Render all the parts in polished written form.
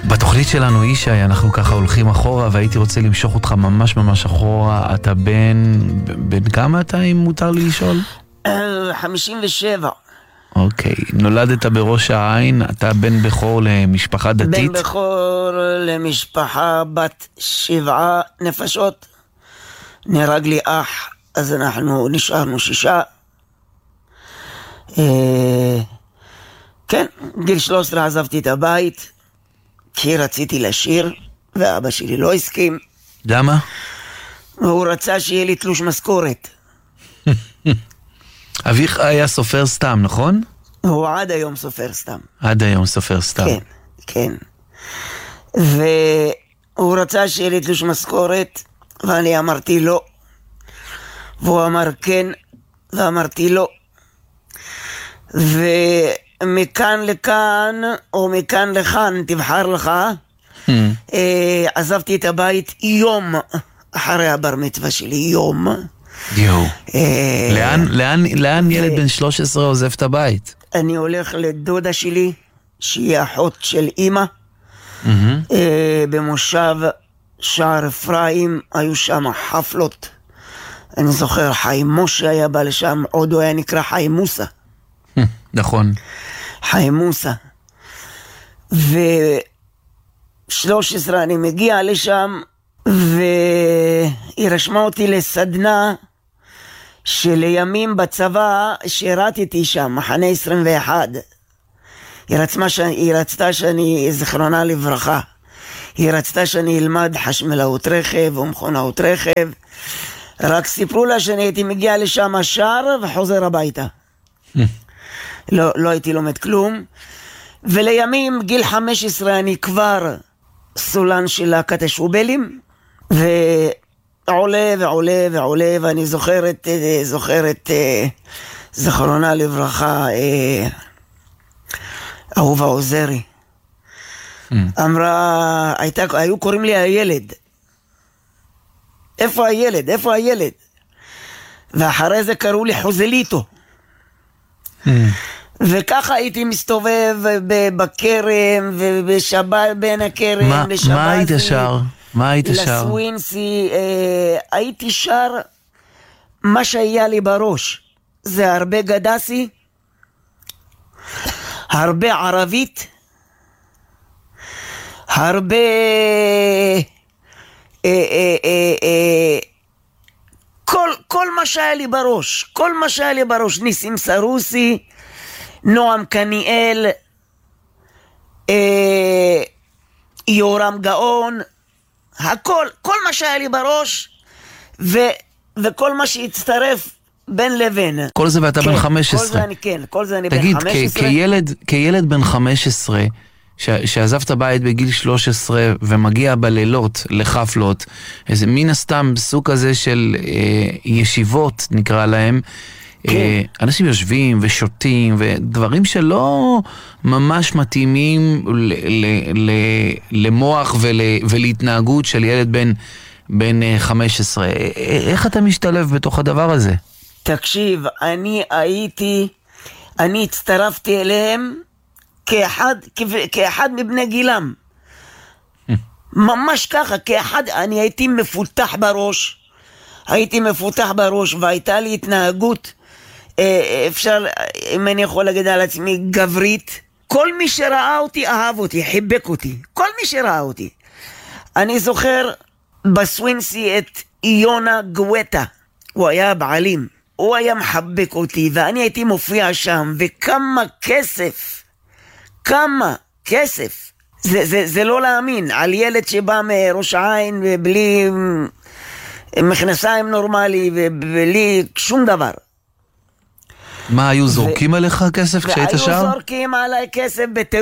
בתוכנית שלנו אישי אנחנו ככה הולכים אחורה, והייתי רוצה למשוך אותך ממש ממש אחורה. אתה בן כמה אתה, אם מותר לי לשאול? 57. אוקיי, נולדת בראש העין, אתה בן בכור למשפחה דתית? בן בכור למשפחה בת 7 נפשות. נהרג לי אח, אז אנחנו נשארנו 6. כן, גיל 13 עזבתי את הבית כי רציתי לשיר, ואבא שלי לא הסכים. למה? הוא רצה שיהיה לי תלוש משכורת. אביך היה סופר סתם, נכון? הוא עד היום סופר סתם. עד היום סופר סתם. כן, כן. והוא רצה שיהיה לי תלוש משכורת, ואני אמרתי לא. והוא אמר כן, ואמרתי לא. ומכאן לכאן, או מכאן לכאן, תבחר לך, עזבתי את הבית יום אחרי הבר מצווה שלי, יום. יו. לאן ילד בן 13 עוזב את הבית? אני הולך לדודה שלי, שהיא אחות של אמא, במושב שער אפרים. היו שם חפלות. אני זוכר, חיים משה היה בא לשם, עוד הוא היה נקרא חיים מוסה. נכון. חיים מוסה. ו13 אני מגיע לשם, והיא רשמה אותי לסדנה שלימים בצבא שירתתי שם, מחנה 21. היא רצתה שאני, זכרונה לברכה, היא רצתה שאני אלמד חשמלאות רכב ומכונאות רכב. רק סיפרו לה שאני הייתי מגיע לשם השער וחוזר הביתה. לא הייתי לומד כלום. ולימים, גיל 15, אני כבר סולן של להקת השובלים, ועולה ועולה ועולה, ואני זוכרת זכרונה לברכה, אהובה עוזרי. אמרה, היו קוראים לי הילד. איפה הילד? איפה הילד? ואחרי זה קראו לי חוזליטו. וככה הייתי מסתובב בכרם ובשבת, בין הכרם לשבת. מה היית שר? מה היית שר? לסווינסי. הייתי שר מה שהיה לי בראש. זה הרבה גדסי, הרבה ערבית, הרבה כל מה שהיה לי בראש, כל מה שהיה לי בראש. ניסים סרוסי, נועם קניאל, יורם גאון, הכל, כל מה שהיה לי בראש, וכל מה שהצטרף בין לבין. כל זה ואתה כן, בן 15. כל זה אני, כן, כל זה אני תגיד, בן 15. כילד בן 15, שעזב את הבית בגיל 13 ומגיע בלילות לחפלות, איזה מן הסתם סוג כזה של ישיבות נקרא להם, כן. אנשים יושבים ושותים ודברים שלא ממש מתאימים למוח ולהתנהגות של ילד בן 15. איך אתה משתלב בתוך הדבר הזה? תקשיב, אני הצטרפתי אליהם כאחד מבני גילם. ממש ככה, כאחד. אני הייתי מפותח בראש, והייתה לי התנהגות, אפשר, אם אני יכול להגיד על עצמי, גברית. כל מי שראה אותי אהב אותי, חיבק אותי. כל מי שראה אותי. אני זוכר בסווינסי את יונה גואטה, הוא היה בעלים. הוא היה מחבק אותי, ואני הייתי מופיע שם, וכמה כסף. זה לא להאמין, על ילד שבא מראש העין ובלי מכנסיים נורמלי ובלי שום דבר. מה, היו זורקים עליך כסף כשהיית שם? היו זורקים עליי כסף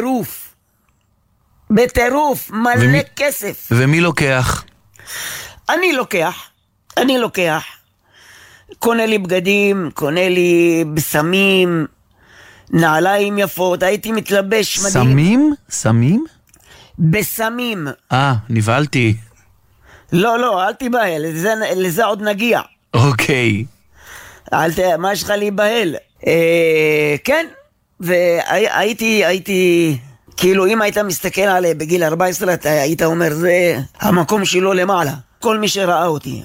בטירוף, מלא כסף. ומי לוקח? אני לוקח. קונה לי בגדים, קונה לי בסמים, נעליים יפות, הייתי מתלבש מדהים. סמים? בסמים. נבהלתי. לא, אל תיבהל, לזה עוד נגיע. אוקיי. מה יש לך להיבהל? כן, והייתי כאילו אם היית מסתכל עליה בגיל 14, אתה היית אומר, זה המקום שלו למעלה. כל מי שראה אותי.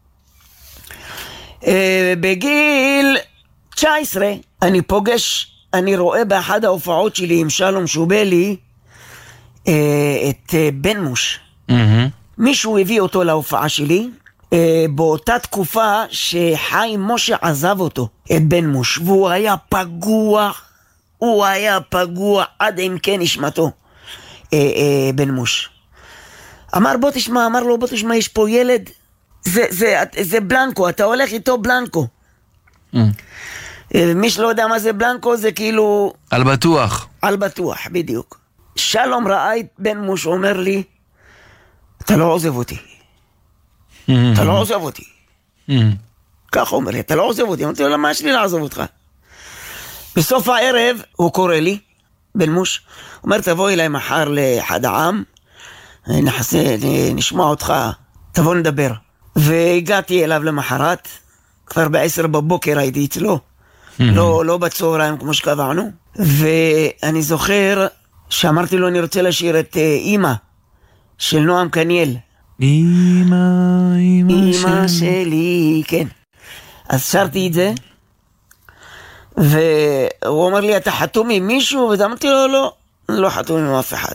בגיל 19, אני רואה באחד ההופעות שלי עם שלום שובלי, את בן מוש. מישהו הביא אותו להופעה שלי, באותה תקופה שחיים משה עזב אותו, את בן מוש, והוא היה פגוע עד אם כן נשמתו, בן מוש. אמר לו, בוא תשמע, יש פה ילד, זה בלנקו, אתה הולך איתו בלנקו. מי שלא יודע מה זה בלנקו, זה כאילו... על בטוח, בדיוק. שלום ראה את בן מוש, אומר לי, אתה לא עוזב אותי. אתה לא עוזב אותי. ככה אומר לי, אתה לא עוזב אותי. אמרתי לו, למה יש לי לעזוב אותך? בסוף הערב הוא קורא לי, בן מוש, אומר, תבוא אליי מחר לאחד העם, נשמע אותך, תבוא נדבר. והגעתי אליו למחרת, כבר ב10 בבוקר הייתי אצלו, לא בצהריים כמו שקבענו, ואני זוכר שאמרתי לו, אני רוצה לשיר את אמא של נועם קניאל. אמא שלי, כן. אז שרתי את זה, והוא אומר לי, אתה חתום עם מישהו? ואמרתי לו, לא חתום עם אף אחד.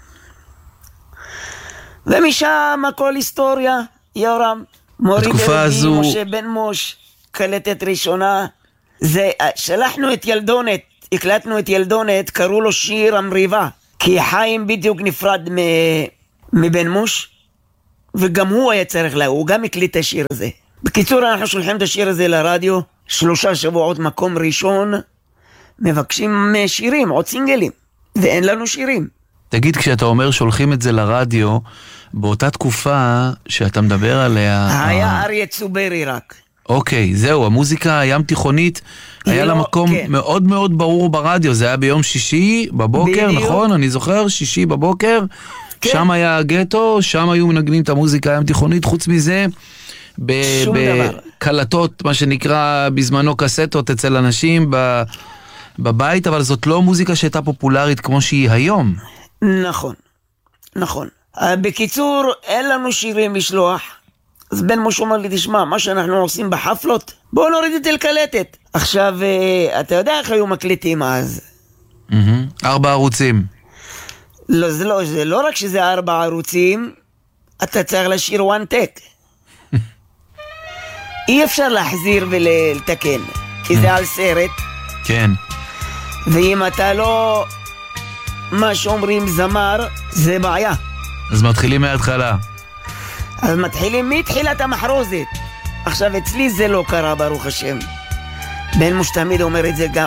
ומשם הכל היסטוריה, יורם. מורי ברבי, משה בן מוש, קלטת ראשונה. שלחנו את ילדונת, הקלטנו את ילדונת, קראו לו שיר המריבה, כי חיים בדיוק נפרד מבן מוש, וגם הוא היה צריך לה, הוא גם הקליט את השיר הזה. בקיצור, אנחנו שולחים את השיר הזה לרדיו, 3 שבועות מקום ראשון, מבקשים שירים, עוד סינגלים, ואין לנו שירים. תגיד, כשאתה אומר שולחים את זה לרדיו, באותה תקופה שאתה מדבר עליה... היה אריה צוברי רק. אוקיי, זהו, המוזיקה הים תיכונית, היה לה מקום מאוד מאוד ברור ברדיו, זה היה ביום שישי בבוקר, נכון? אני זוכר, שישי בבוקר, שם היה הגטו, שם היו מנגנים את המוזיקה הים תיכונית, חוץ מזה, בקלטות, מה שנקרא בזמנו קסטות אצל אנשים בבית, אבל זאת לא מוזיקה שהייתה פופולרית כמו שהיא היום. נכון, נכון. בקיצור, אין לנו שירים לשלוח. אז בן מוש אומר לי, תשמע, מה שאנחנו עושים בחפלות, בואו נוריד את אלקלטת. עכשיו, אתה יודע איך היו מקליטים אז? 4 ערוצים. לא, זה לא רק שזה 4 ערוצים, אתה צריך לשיר one take. אי אפשר להחזיר ולתקן, כי זה על סרט. כן. ואם אתה לא, מה שאומרים זמר, זה בעיה. אז מתחילים מההתחלה. אז מתחילים מתחילת המחרוזת. עכשיו אצלי זה לא קרה, ברוך השם. בן מוש תמיד אומר את זה, גם